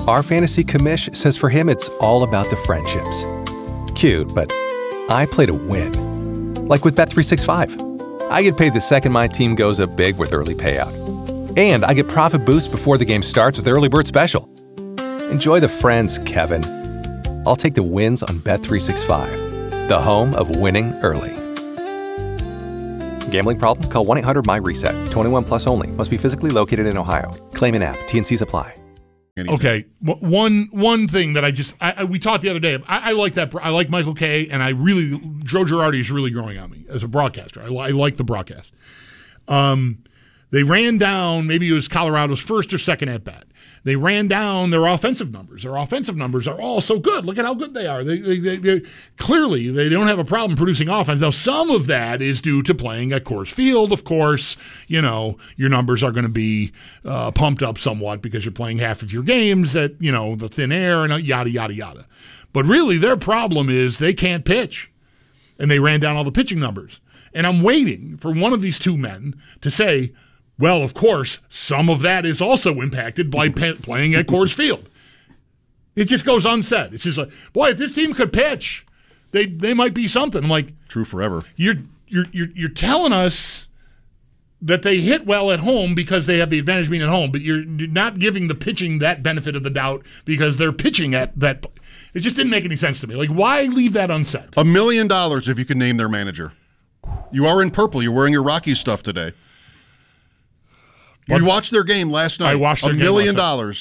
Our fantasy commish says for him it's all about the friendships. Cute, but I play to win. Like with Bet365. I get paid the second my team goes up big with early payout. And I get profit boost before the game starts with Early Bird Special. Enjoy the friends, Kevin. I'll take the wins on Bet365, the home of winning early. Gambling problem? Call 1-800-MY-RESET. 21 plus only. Must be physically located in Ohio. Claim in app. T&Cs apply. Okay, one thing that we talked the other day. I like that. I like Michael Kay, and Joe Girardi is really growing on me as a broadcaster. I like the broadcast. They ran down, maybe it was Colorado's first or second at bat. They ran down their offensive numbers. Their offensive numbers are all so good. Look at how good they are. They clearly, they don't have a problem producing offense. Now, some of that is due to playing at Coors Field. Of course, your numbers are going to be pumped up somewhat because you're playing half of your games at, the thin air and yada, yada, yada. But really, their problem is they can't pitch. And they ran down all the pitching numbers. And I'm waiting for one of these two men to say, well, of course, some of that is also impacted by playing at Coors Field. It just goes unsaid. It's just like, boy, if this team could pitch, they might be something. I'm like, true forever. You're telling us that they hit well at home because they have the advantage being at home, but you're not giving the pitching that benefit of the doubt because they're pitching at that. It just didn't make any sense to me. Like, why leave that unsaid? $1 million if you could name their manager. You are in purple. You're wearing your Rocky stuff today. You watched their game last night. I watched their $1 game million.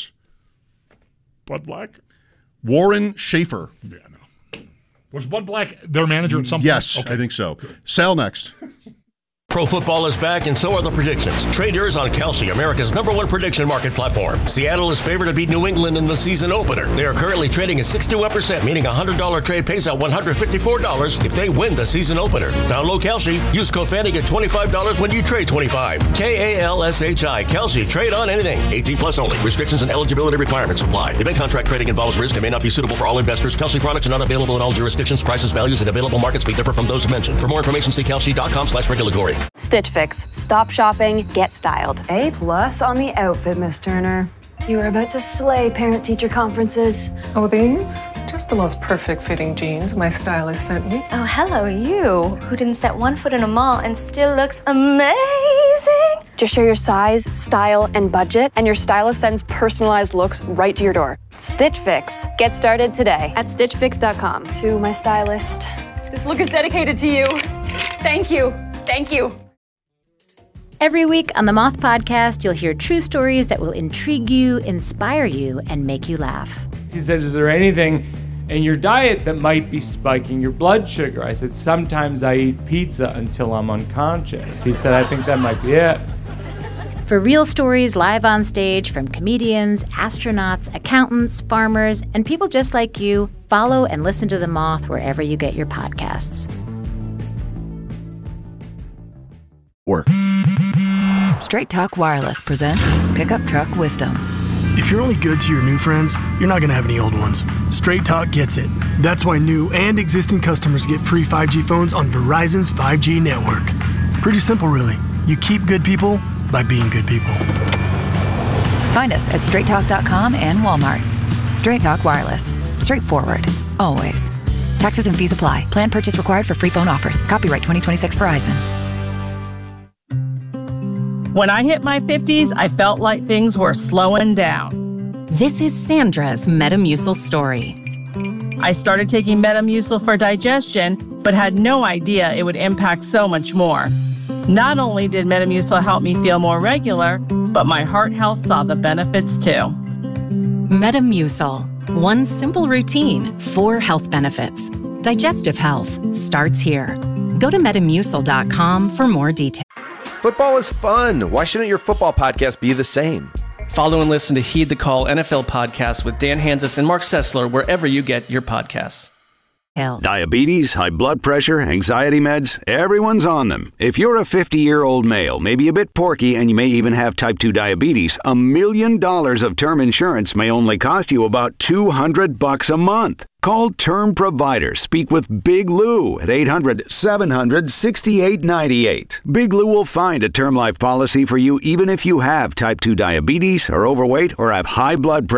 Bud Black? Warren Schaefer. Yeah, no. Was Bud Black their manager at some point? Yes, okay. I think so. Sal next. Pro football is back, and so are the predictions. Trade yours on Kalshi, America's #1 prediction market platform. Seattle is favored to beat New England in the season opener. They are currently trading at 61%, meaning a $100 trade pays out $154 if they win the season opener. Download Kalshi. Use code FANTY, get $25 when you trade $25. KALSHI. Kalshi. Trade on anything. 18 plus only. Restrictions and eligibility requirements apply. Event contract trading involves risk and may not be suitable for all investors. Kalshi products are not available in all jurisdictions. Prices, values, and available markets may differ from those mentioned. For more information, see kalshi.com/regulatory. Stitch Fix. Stop shopping, get styled. A+ on the outfit, Miss Turner. You were about to slay parent-teacher conferences. Oh, these? Just the most perfect fitting jeans my stylist sent me. Oh, hello, you, who didn't set one foot in a mall and still looks amazing. Just share your size, style, and budget, and your stylist sends personalized looks right to your door. Stitch Fix. Get started today at StitchFix.com. To my stylist. This look is dedicated to you. Thank you. Thank you. Every week on the Moth Podcast, you'll hear true stories that will intrigue you, inspire you, and make you laugh. He said, is there anything in your diet that might be spiking your blood sugar? I said, sometimes I eat pizza until I'm unconscious. He said, I think that might be it. For real stories live on stage from comedians, astronauts, accountants, farmers, and people just like you, follow and listen to The Moth wherever you get your podcasts. Work. Straight Talk Wireless presents Pickup Truck Wisdom. If you're only good to your new friends, you're not going to have any old ones. Straight Talk gets it. That's why new and existing customers get free 5G phones on Verizon's 5G network. Pretty simple, really. You keep good people by being good people. Find us at straighttalk.com and Walmart. Straight Talk Wireless. Straightforward. Always. Taxes and fees apply. Plan purchase required for free phone offers. Copyright 2026 Verizon. When I hit my 50s, I felt like things were slowing down. This is Sandra's Metamucil story. I started taking Metamucil for digestion, but had no idea it would impact so much more. Not only did Metamucil help me feel more regular, but my heart health saw the benefits too. Metamucil. One simple routine, 4 health benefits. Digestive health starts here. Go to Metamucil.com for more details. Football is fun. Why shouldn't your football podcast be the same? Follow and listen to Heed the Call NFL podcast with Dan Hanzus and Mark Sessler wherever you get your podcasts. Diabetes, high blood pressure, anxiety meds, everyone's on them. If you're a 50-year-old male, maybe a bit porky, and you may even have type 2 diabetes, $1 million of term insurance may only cost you about $200 a month. Call Term Provider. Speak with Big Lou at 800-700-6898. Big Lou will find a term life policy for you even if you have type 2 diabetes, are overweight, or have high blood pressure.